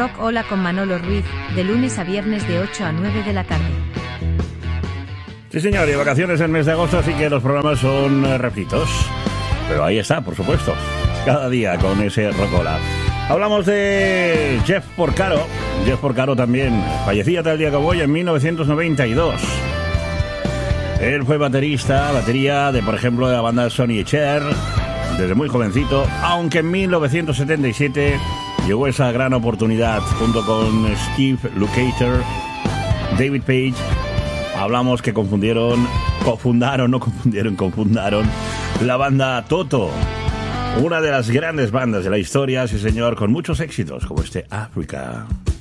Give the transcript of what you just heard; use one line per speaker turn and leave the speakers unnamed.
Rock Hola con Manolo Ruiz, de lunes a viernes de 8 a 9 de la tarde.
Sí, señor, y vacaciones en el mes de agosto, así que los programas son refritos. Pero ahí está, por supuesto, cada día con ese Rock Hola. Hablamos de Jeff Porcaro. Jeff Porcaro también fallecía tal día como hoy en 1992. Él fue batería de, por ejemplo, de la banda Sonny & Cher, desde muy jovencito, aunque en 1977 llegó esa gran oportunidad junto con Steve Lukather, David Page. Hablamos que confundaron la banda Toto, una de las grandes bandas de la historia, sí señor, con muchos éxitos como este Africa.